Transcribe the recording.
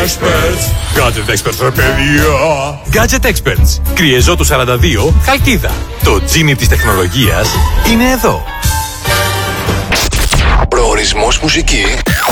Experts. Gadget Experts, ρε παιδιά. Gadget Experts. Κριεζότου 42, Χαλκίδα. Το τζίνι της τεχνολογίας είναι εδώ. Προορισμός μουσική.